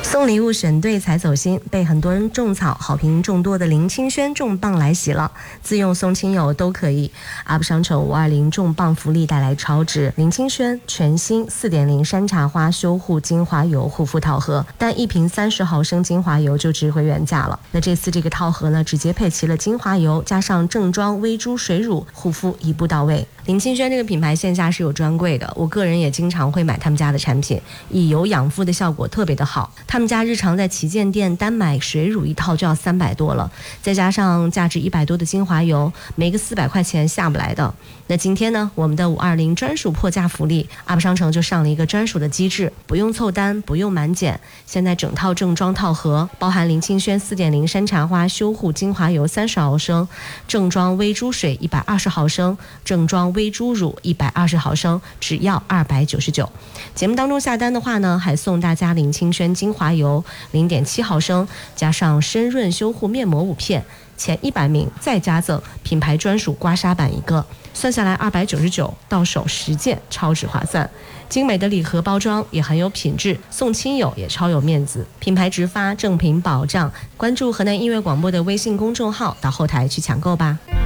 送礼物选对才走心，被很多人种草，好评众多的林清轩重磅来袭了，自用送亲友都可以。UP 商城520重磅福利带来超值，林清轩全新4.0山茶花修护精华油护肤套盒，但一瓶30毫升精华油就值回原价了。那这次这个套盒呢，直接配齐了精华油加上正装微珠水乳，护肤一步到位。林清轩这个品牌线下是有专柜的，我个人也经常会买他们家的产品，以油养肤的效果特别的好。他们家日常在旗舰店单买水乳一套就要300多了，再加上价值100多的精华油，没个400块钱下不来的。那今天呢，我们的520专属破价福利 UP 商城就上了一个专属的机制，不用凑单，不用满减，现在整套正装套盒包含林清轩4.0山茶花修护精华油30毫升，正装微珠水120毫升，正装微珠乳120毫升，只要299。节目当中下单的话呢，还送大家林清轩精华油0.7毫升，加上深润修护面膜5片，前100名再加赠品牌专属刮痧板1个，算下来299，到手10件，超值划算。精美的礼盒包装也很有品质，送亲友也超有面子，品牌直发，正品保障。关注河南音乐广播的微信公众号，到后台去抢购吧。